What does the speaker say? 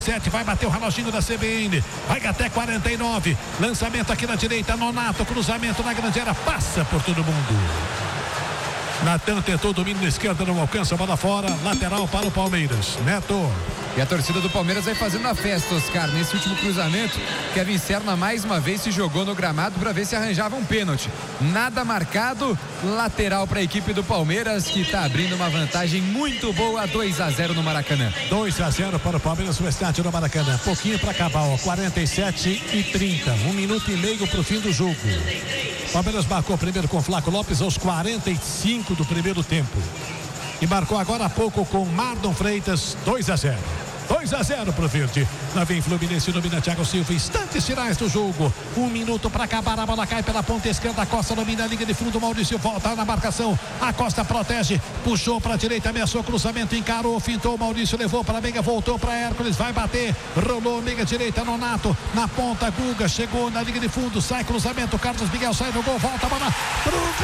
Vai bater o reloginho da CBN, vai até 49, lançamento aqui na direita, Nonato, cruzamento na grande área, passa por todo mundo. Natan tentou o domínio na esquerda, não alcança, bola fora, lateral para o Palmeiras. Neto. E a torcida do Palmeiras vai fazendo a festa, Oscar. Nesse último cruzamento, Kevin Serna mais uma vez se jogou no gramado para ver se arranjava um pênalti. Nada marcado, lateral para a equipe do Palmeiras, que está abrindo uma vantagem muito boa, 2-0 no Maracanã. 2-0 para o Palmeiras no estádio do Maracanã. Pouquinho para acabar, 47:30. 1 minuto e meio para o fim do jogo. Palmeiras marcou primeiro com Flaco Lopes aos 45 do primeiro tempo. E marcou agora há pouco com Marlon Freitas, 2-0. 2-0 pro Verde. Lá vem Fluminense, domina Thiago Silva. Instantes finais do jogo. 1 minuto para acabar. A bola cai pela ponta esquerda. A Costa domina a linha de fundo. Maurício volta na marcação. A Costa protege. Puxou para a direita. Ameaçou cruzamento. Encarou. Fintou. Maurício levou para a Meiga. Voltou para Hércules. Vai bater. Rolou. Meiga direita. Nonato. Na ponta. Guga. Chegou na linha de fundo. Sai cruzamento. Carlos Miguel sai no gol. Volta a bola.